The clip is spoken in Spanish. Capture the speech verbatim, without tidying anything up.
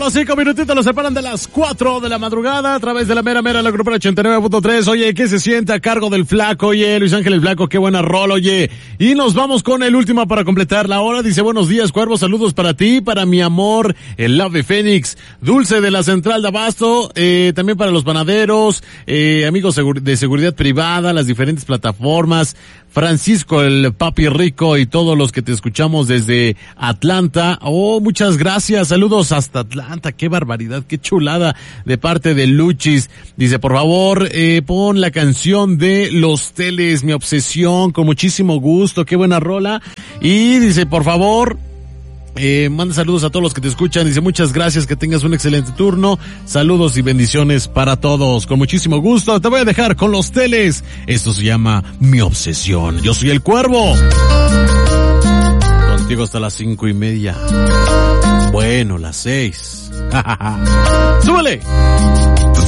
Solo cinco minutitos los separan de las cuatro de la madrugada a través de la mera mera la grupo ochenta y nueve punto tres. Oye, ¿qué se siente a cargo del Flaco? Oye, Luis Ángel el Flaco, qué buena rol, oye. Y nos vamos con el último para completar la hora. Dice, buenos días, Cuervo, saludos para ti, para mi amor, el Ave Fénix, Dulce de la Central de Abasto, eh, también para los panaderos, eh, amigos de seguridad privada, las diferentes plataformas, Francisco el Papi Rico y todos los que te escuchamos desde Atlanta. Oh, muchas gracias, saludos hasta Atlanta, qué barbaridad, qué chulada de parte de Luchis. Dice, por favor, eh, pon la canción de Los Teles, mi obsesión, con muchísimo gusto, qué buena rola. Y dice, por favor, Eh, manda saludos a todos los que te escuchan. Dice, muchas gracias, que tengas un excelente turno. Saludos y bendiciones para todos. Con muchísimo gusto. Te voy a dejar con Los Teles. Esto se llama Mi Obsesión. Yo soy el Cuervo. Contigo hasta las cinco y media. Bueno, las seis. ¡Súbele!